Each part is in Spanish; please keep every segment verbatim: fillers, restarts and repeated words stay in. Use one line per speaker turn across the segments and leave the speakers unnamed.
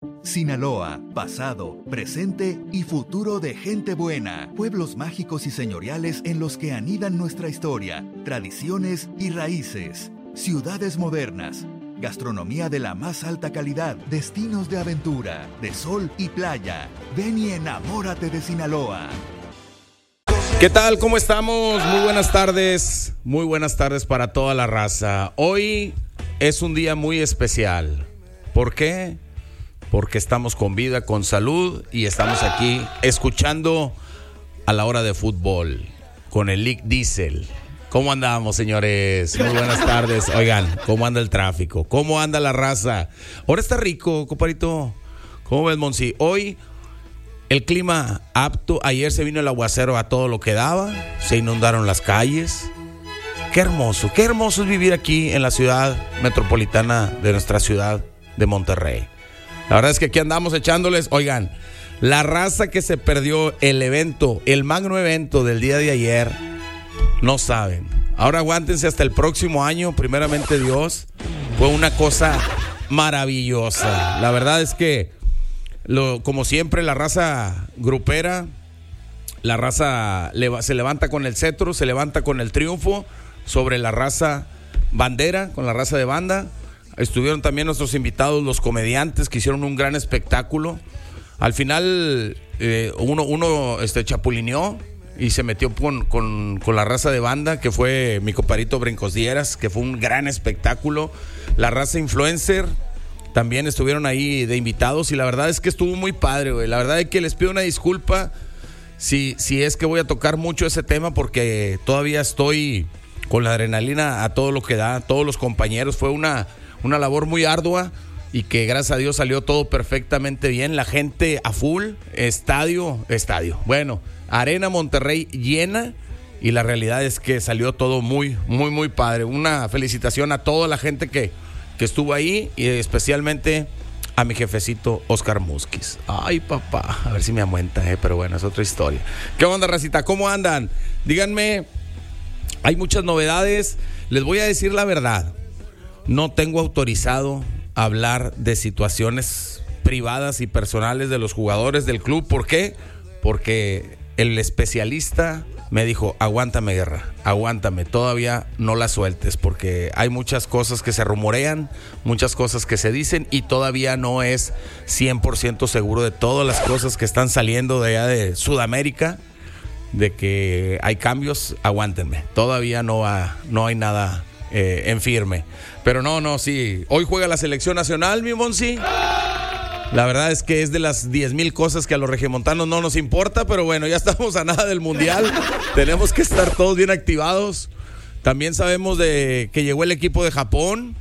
Sinaloa, pasado, presente y futuro de gente buena. Pueblos mágicos y señoriales en los que anidan nuestra historia, tradiciones y raíces. Ciudades modernas. Gastronomía de la más alta calidad. Destinos de aventura, de sol y playa. Ven y enamórate de Sinaloa.
¿Qué tal? ¿Cómo estamos? Muy buenas tardes. Muy buenas tardes para toda la raza. Hoy es un día muy especial. ¿Por qué? Porque estamos con vida, con salud y estamos aquí escuchando a la hora de fútbol con el Lick Diesel. ¿Cómo andamos, señores? Muy buenas tardes. Oigan, ¿cómo anda el tráfico? ¿Cómo anda la raza? Ahora está rico, compadrito. ¿Cómo ves, Monsi? Hoy el clima apto. Ayer se vino el aguacero a todo lo que daba. Se inundaron las calles. Qué hermoso, qué hermoso es vivir aquí en la ciudad metropolitana de nuestra ciudad de Monterrey. La verdad es que aquí andamos echándoles. Oigan, la raza que se perdió el evento, el magno evento del día de ayer, no saben. Ahora aguántense hasta el próximo año, primeramente Dios. Fue una cosa maravillosa. La verdad es que, lo, como siempre, la raza grupera, la raza le, se levanta con el cetro, se levanta con el triunfo sobre la raza bandera, con la raza de banda. Estuvieron también nuestros invitados, los comediantes, que hicieron un gran espectáculo. Al final, eh, uno, uno este, chapulineó y se metió con, con, con la raza de banda, que fue mi compadrito Brincos Dieras, que fue un gran espectáculo. La raza influencer también estuvieron ahí de invitados y la verdad es que estuvo muy padre, güey. La verdad es que les pido una disculpa si, si es que voy a tocar mucho ese tema, porque todavía estoy con la adrenalina a todo lo que da, todos los compañeros. Fue una... Una labor muy ardua y que gracias a Dios salió todo perfectamente bien. La gente a full, estadio, estadio. Bueno, Arena Monterrey llena y la realidad es que salió todo muy, muy, muy padre. Una felicitación a toda la gente que, que estuvo ahí y especialmente a mi jefecito Oscar Musquiz. Ay, papá, a ver si me aguanta, eh, pero bueno, es otra historia. ¿Qué onda, racita? ¿Cómo andan? Díganme, hay muchas novedades. Les voy a decir la verdad. No tengo autorizado a hablar de situaciones privadas y personales de los jugadores del club. ¿Por qué? Porque el especialista me dijo, aguántame, Guerra, aguántame, todavía no la sueltes, porque hay muchas cosas que se rumorean, muchas cosas que se dicen y todavía no es cien por ciento seguro de todas las cosas que están saliendo de allá de Sudamérica, de que hay cambios. Aguántenme, todavía no, ha, no hay nada eh, en firme. Pero no, no, sí. Hoy juega la selección nacional, mi Monsi. La verdad es que es de las diez mil cosas que a los regiomontanos no nos importa, pero bueno, ya estamos a nada del mundial. Tenemos que estar todos bien activados. También sabemos de que llegó el equipo de Japón,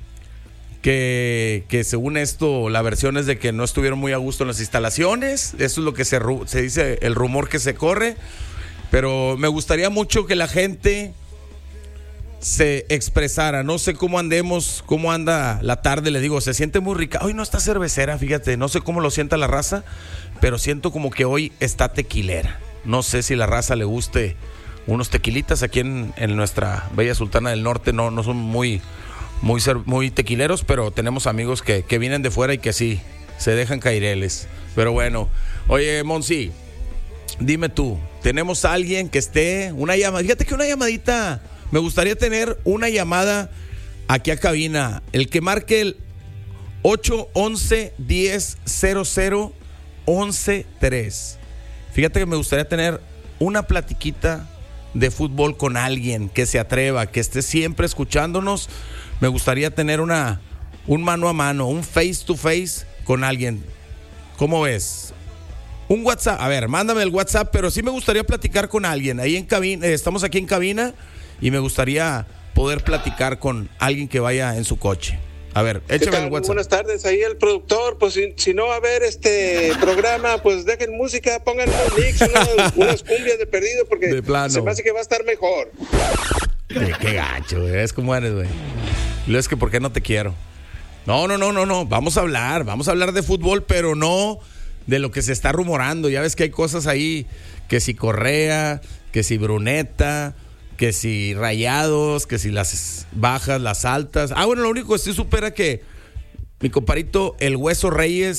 que, que según esto, la versión es de que no estuvieron muy a gusto en las instalaciones. Eso es lo que se, se dice, el rumor que se corre. Pero me gustaría mucho que la gente se expresara. No sé cómo andemos, cómo anda la tarde. Le digo, se siente muy rica. Hoy no está cervecera, fíjate, no sé cómo lo sienta la raza, pero siento como que hoy está tequilera. No sé si la raza le guste unos tequilitas. Aquí en, en nuestra bella Sultana del Norte no, no son muy, muy, muy tequileros, pero tenemos amigos que, que vienen de fuera y que sí, se dejan caireles. Pero bueno, oye, Monsi, dime tú, ¿tenemos a alguien que esté, una llamada? Fíjate que una llamadita. Me gustaría tener una llamada aquí a cabina. El que marque el ocho once, diez, cero cero, once, tres. Fíjate que me gustaría tener una platiquita de fútbol con alguien que se atreva, que esté siempre escuchándonos. Me gustaría tener una, un mano a mano, un face to face con alguien. ¿Cómo ves? Un WhatsApp. A ver, mándame el WhatsApp, pero sí me gustaría platicar con alguien. Ahí en cabina, estamos aquí en cabina. Y me gustaría poder platicar con alguien que vaya en su coche. A ver, échame el WhatsApp.
Buenas tardes, ahí el productor. Pues si, si no va a haber este programa, pues dejen música, pongan unos mix, unas, unas cumbias de perdido, porque
de plano
se me hace que va a estar mejor.
Qué, qué gacho, güey. Es como eres, güey. Y luego es que ¿por qué no te quiero? No, no, no, no, no. Vamos a hablar, vamos a hablar de fútbol, pero no de lo que se está rumorando. Ya ves que hay cosas ahí, que si Correa, que si Bruneta, que si Rayados, que si las bajas, las altas. Ah, bueno, lo único que sí supera que mi compadrito El Hueso Reyes